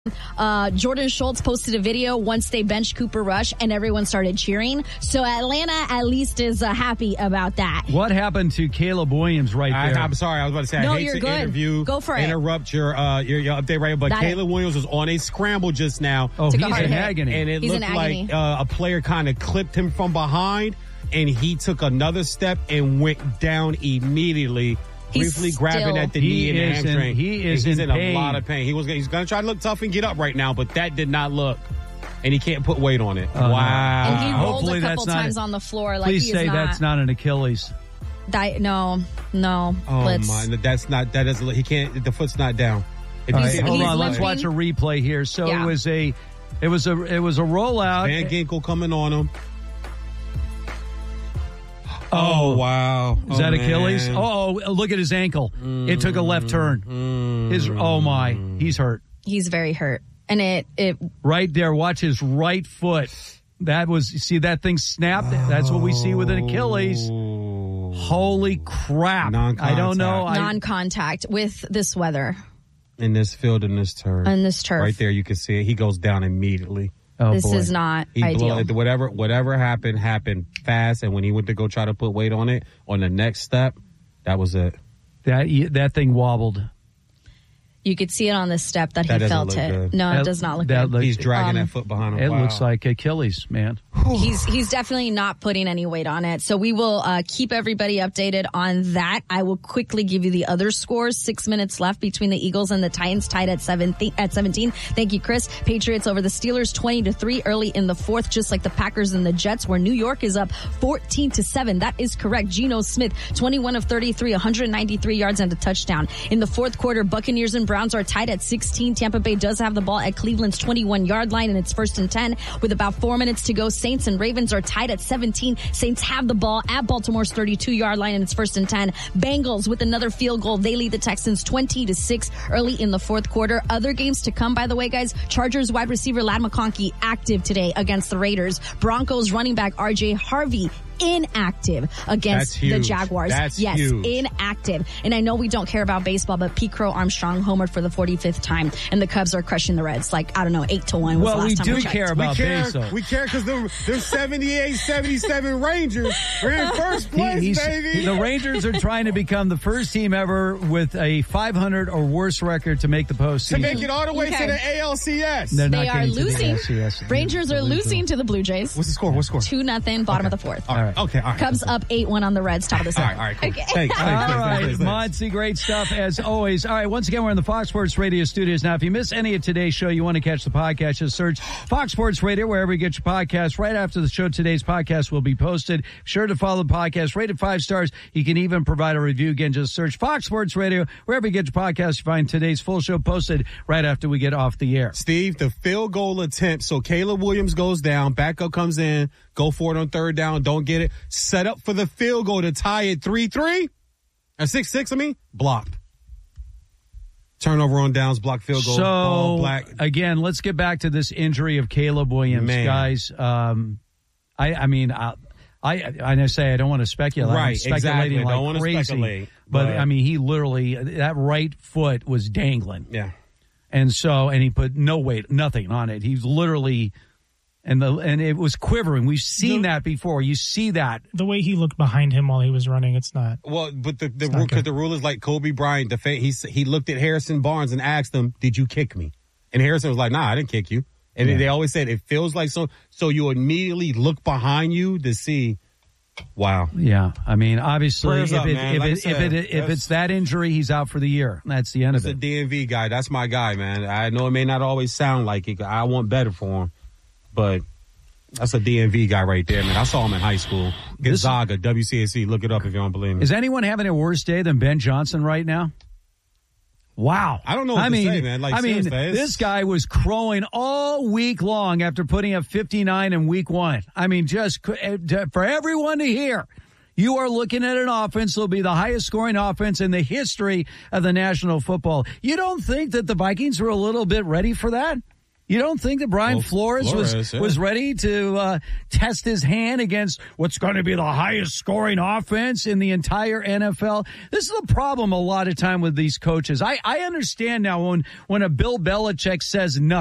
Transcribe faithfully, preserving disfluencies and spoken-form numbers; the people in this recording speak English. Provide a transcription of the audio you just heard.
Uh, Jordan Schultz posted a video once they benched Cooper Rush and everyone started cheering. So Atlanta at least is uh, happy about that. What happened to Caleb Williams right there? I, I'm sorry. I was about to say, no, I hate you're to good. interview, Go for it. interrupt your, uh, your, your update right here, but That Caleb it. Williams was on a scramble just now. Oh, Took he's a hard in hit. agony. And it He's in looked agony. like uh, a player kind of clipped him from behind, and he took another step and went down immediately. He's Briefly grabbing still- at the He knee and the is in- hamstring. he is he's in in, pain. a lot of pain. He was he's going to try to look tough and get up right now, but that did not look. And he can't put weight on it. Oh, no. wow. And he rolled Hopefully a couple that's not- times on the floor. Like Please he say is not, that's not an Achilles. Di- no, no. Oh Let's, my! That's not. That doesn't. He can't. The foot's not down. If All you right, see- hold he's on. Let's limping. watch a replay here. So Yeah. it was a, it was a, it was a rollout. Van Ginkel coming on him. Oh, wow! Is that Achilles? Oh, look at his ankle. It took a left turn. His oh my, he's hurt. he's very hurt. And it, it Right there, watch his right foot. That was, see that thing snap? That's what we see with an Achilles. Holy crap. I don't know. I, non-contact with this weather in this field in this turf. and this turf. Right there, you can see it. He goes down immediately. oh This boy. is not He ideal. blew, whatever whatever happened happened fast, and when he went to go try to put weight on it on the next step, that was it. that that thing wobbled. You could see it on the step that, That he doesn't felt look it. good. No, That- it does not look that good. look- He's dragging Um, that foot behind him. It Wow. looks like Achilles, man. He's he's definitely not putting any weight on it. So we will uh, keep everybody updated on that. I will quickly give you the other scores. Six minutes left between the Eagles and the Titans, tied at seventeen. At seventeen. Thank you, Chris. Patriots over the Steelers, twenty to three, early in the fourth, just like the Packers and the Jets, where New York is up fourteen to seven. That is correct. Geno Smith, twenty-one of thirty-three, one hundred ninety-three yards and a touchdown. In the fourth quarter, Buccaneers and Browns are tied at sixteen. Tampa Bay does have the ball at Cleveland's twenty-one yard line, and it's first and ten with about four minutes to go. Saints and Ravens are tied at seventeen. Saints have the ball at Baltimore's thirty-two yard line, and it's first and ten. Bengals with another field goal. They lead the Texans twenty to six early in the fourth quarter. Other games to come, by the way, guys. Chargers wide receiver Ladd McConkey active today against the Raiders. Broncos running back R J Harvey inactive against That's huge. the Jaguars. That's yes, huge. inactive. And I know we don't care about baseball, but Pete Crow Armstrong homered for the forty-fifth time, and the Cubs are crushing the Reds. Like, I don't know, eight to one was Well, the last we time do we checked. care about we care, baseball. we care because they're, they're seventy-eight seventy-seven Rangers. We're in first He- place, he's- baby. the Rangers are trying to become the first team ever with a five hundred or worse record to make the postseason. to make it all the way Okay. to the A L C S. They're not They are getting to the losing. L C S. Rangers are losing to the Blue Jays. What's the score? What's the score? Two nothing, bottom of the fourth. All right. Okay. All right. Cubs up eight one on the Reds, top of the All seventh. right. All right. Cool. Okay. Thanks. All thanks, thanks, right, thanks, thanks. Modsy, great stuff as always. All right, once again, we're in the Fox Sports Radio studios. Now, if you miss any of today's show, you want to catch the podcast, just search Fox Sports Radio wherever you get your podcast. Right after the show, today's podcast will be posted. Be sure to follow the podcast, rated five stars. You can even provide a review. Again, just search Fox Sports Radio wherever you get your podcast. You find today's full show posted right after we get off the air. Steve, the field goal attempt. So Caleb Williams goes down. Backup comes in. Go for it on third down. Don't get it. Set up for the field goal to tie it three three. Or six six, I mean. Blocked. Turnover on downs, block field goal. So, Ball black. again, let's get back to this injury of Caleb Williams. Man. Guys, um, I, I mean, I, I, I say I don't want to speculate. Right, I'm speculating exactly. like Don't wanna crazy. speculate, But, but- I mean, he literally, that right foot was dangling. Yeah. And so, and he put no weight, nothing on it. He's literally, and the, and it was quivering. We've seen The- that before. You see that. The way he looked behind him while he was running, it's not. Well, but the the not rule, because good. the rule is like Kobe Bryant. The fa- he he looked at Harrison Barnes and asked him, "Did you kick me?" And Harrison was like, "Nah, I didn't kick you." And Yeah. they always said it feels like so. So you immediately look behind you to see. Wow. Yeah. I mean, obviously, Prayers if, up, it, man. if, Like I it, if, said, it, if that's- it's that injury, he's out for the year. That's the end That's of a it. D M V guy. That's my guy, man. I know it may not always sound like it. I want better for him, but that's a D M V guy right there, man. I saw him in high school. Gonzaga, W C A C. Look it up if you don't believe me. Is anyone having a worse day than Ben Johnson right now? Wow. I don't know what I to mean, say, man. Like, I mean, seriously, it's- this guy was crowing all week long after putting up fifty-nine in week one. I mean, just for everyone to hear. You are looking at an offense that will be the highest scoring offense in the history of the National Football. You don't think that the Vikings were a little bit ready for that? You don't think that Brian Well, Flores, Flores, was, yeah. was ready to uh, test his hand against what's going to be the highest scoring offense in the entire N F L? This is the problem a lot of time with these coaches. I, I understand now when, when a Bill Belichick says nothing.